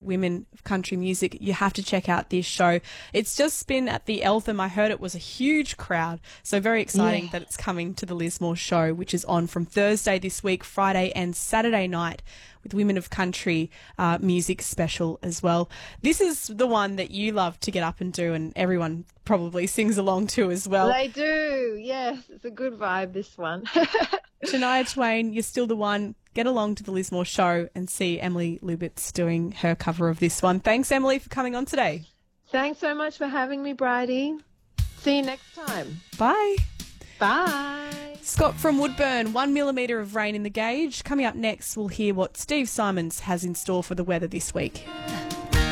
women of country music, you have to check out this show. It's just been at the Eltham. I heard it was a huge crowd. So very exciting that it's coming to the Lismore show, which is on from Thursday this week, Friday and Saturday night, with Women of Country music special as well. This is the one that you love to get up and do, and everyone probably sings along to as well. They do, yes. It's a good vibe, this one. Shania Twain, you're still the one. Get along to the Lismore show and see Emily Lubitz doing her cover of this one. Thanks, Emily, for coming on today. Thanks so much for having me, Bridie. See you next time. Bye. Bye. Scott from Woodburn, 1 millimetre of rain in the gauge. Coming up next, we'll hear what Steve Simons has in store for the weather this week.